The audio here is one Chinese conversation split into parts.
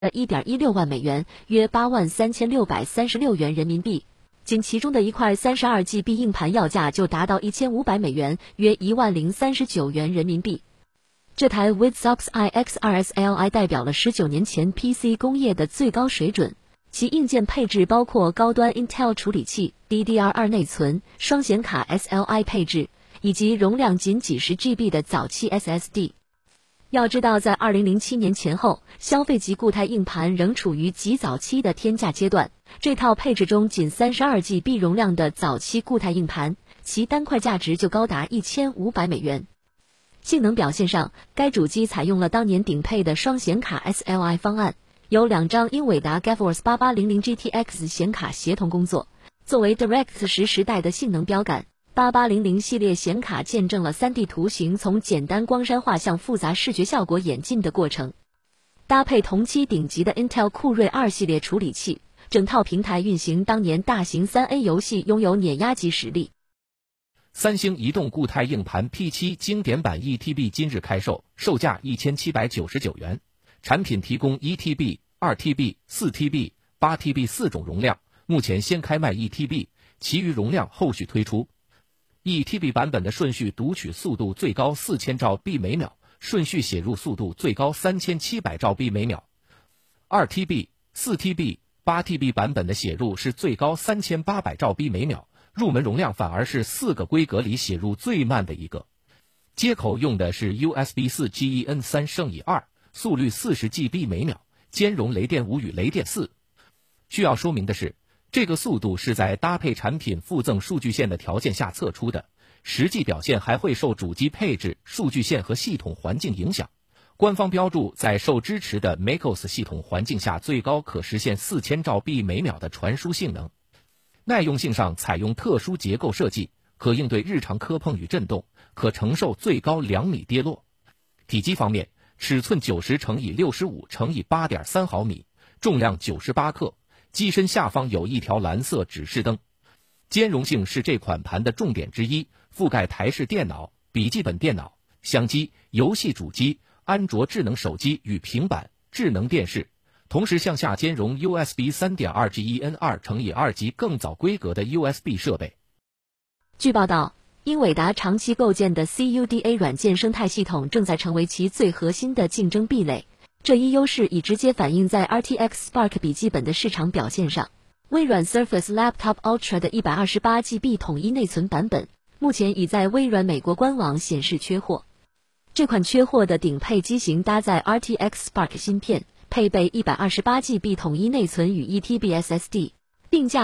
1.16万美元，约83636元人民币。仅其中的一块 32GB 硬盘要价就达到1500美元，约10039元人民币。这台 Witsox iX2SLI 代表了19年前 PC 工业的最高水准，其硬件配置包括高端 Intel 处理器、DDR2 内存、双显卡 SLI 配置，以及容量仅几十 GB 的早期 SSD。要知道，在2007年前后，消费级固态硬盘仍处于极早期的天价阶段。这套配置中仅 32GB 容量的早期固态硬盘，其单块价值就高达1500美元。性能表现上，该主机采用了当年顶配的双显卡 SLI 方案，有2张英伟达 GeForce 8800 GTX 显卡协同工作。作为 DirectX 时代的性能标杆，8800系列显卡见证了 3D 图形从简单光山画向复杂视觉效果演进的过程。搭配同期顶级的 Intel 酷睿2系列处理器，整套平台运行当年大型 3A 游戏拥有碾压级实力。 三星移动固态硬盘 P7 经典版 1TB 今日开售，售价1799元。产品提供 1TB、2TB、4TB、8TB 4种容量，目前先开卖 1TB， 其余容量后续推出。1TB 版本的顺序读取速度最高4000兆 B 每秒，顺序写入速度最高3700兆 B 每秒。2TB、4TB、8TB 版本的写入是最高3800兆 B 每秒，入门容量反而是4个规格里写入最慢的一个。接口用的是 USB 4 GEN 3乘以2，速率40GB 每秒，兼容雷电5与雷电4。需要说明的是，这个速度是在搭配产品附赠数据线的条件下测出的，实际表现还会受主机配置、数据线和系统环境影响。官方标注在受支持的 MacOS 系统环境下最高可实现4000兆 B 每秒的传输性能。耐用性上采用特殊结构设计，可应对日常磕碰与震动，可承受最高2米跌落。体积方面，尺寸90×65×8.3毫米，重量98克，机身下方有一条蓝色指示灯。兼容性是这款盘的重点之一，覆盖台式电脑、笔记本电脑、相机、游戏主机、安卓智能手机与平板、智能电视，同时向下兼容 USB 3.2 GEN 2乘以2级更早规格的 USB 设备。 据报道，英伟达长期构建的 CUDA 软件生态系统正在成为其最核心的竞争壁垒，这一优势已直接反映在 RTX Spark 笔记本的市场表现上。微软 Surface Laptop Ultra 的 128GB 统一内存版本，目前已在微软美国官网显示缺货。这款缺货的顶配机型搭载 RTX Spark 芯片，配备 128GB 统一内存与 1TB SSD， 定价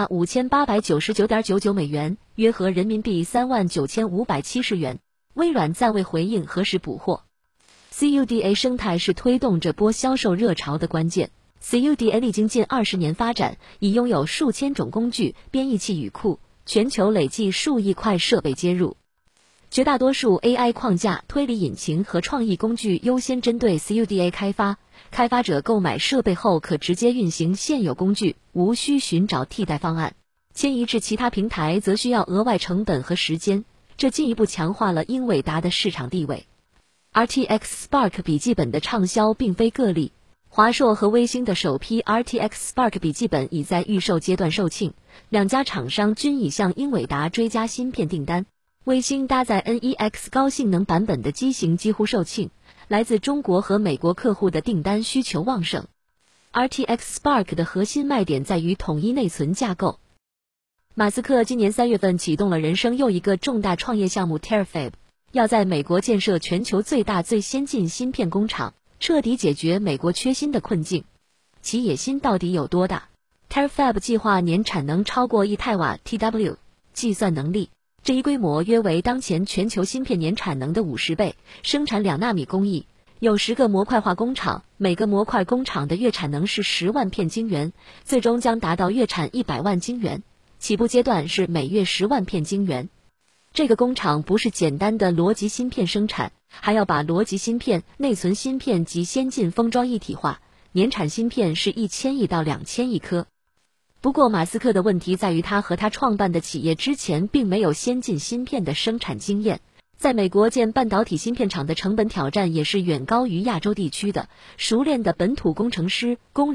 5899.99美元，约合人民币39570元。微软暂未回应何时补货。CUDA 生态是推动这波销售热潮的关键。CUDA 历经近20年发展，已拥有数千种工具、编译器语库，全球累计数亿块设备接入。绝大多数 AI 框架、推理引擎和创意工具优先针对 CUDA 开发，开发者购买设备后可直接运行现有工具，无需寻找替代方案。迁移至其他平台则需要额外成本和时间，这进一步强化了英伟达的市场地位。RTX Spark 笔记本的畅销并非个例，华硕和微星的首批 RTX Spark 笔记本已在预售阶段售罄，两家厂商均已向英伟达追加芯片订单。微星搭载 NEX 高性能版本的机型几乎售罄，来自中国和美国客户的订单需求旺盛。RTX Spark 的核心卖点在于统一内存架构。马斯克今年3月份启动了人生又一个重大创业项目 Terafab， 要在美国建设全球最大最先进芯片工厂，彻底解决美国缺芯的困境。其野心到底有多大？ Terafab 计划年产能超过1太瓦 TW， 计算能力这一规模约为当前全球芯片年产能的50倍，生产2纳米工艺，有10个模块化工厂，每个模块工厂的月产能是10万片晶圆，最终将达到月产100万晶圆，起步阶段是每月10万片晶圆。这个工厂不是简单的逻辑芯片生产，还要把逻辑芯片、内存芯片及先进封装一体化，年产芯片是1000亿到2000亿颗。不过马斯克的问题在于他和他创办的企业之前并没有先进芯片的生产经验， 在美国建半导体芯片厂的成本挑战也是远高于亚洲地区的，熟练的本土工程师、工